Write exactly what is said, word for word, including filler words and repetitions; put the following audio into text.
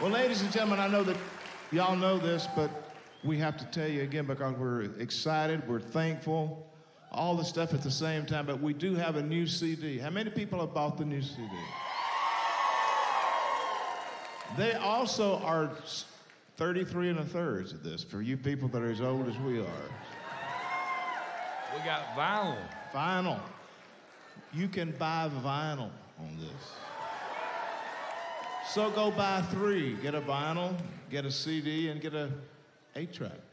Well, ladies and gentlemen, I know that y'all know this, but we have to tell you again because we're excited, we're thankful, all the stuff at the same time, but we do have a new C D. How many people have bought the new C D? They also are thirty-three and a thirds of this for you people that are as old as we are. We got vinyl. Vinyl. You can buy vinyl on this. So go buy three. Get a vinyl, get a C D, and get a eight track.